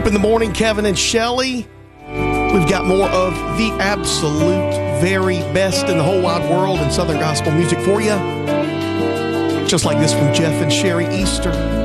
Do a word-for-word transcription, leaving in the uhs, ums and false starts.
Scoop in the morning, Kevin and Shelley. We've got more of the absolute very best in the whole wide world in Southern gospel music for you. Just like this from Jeff and Sherry Easter.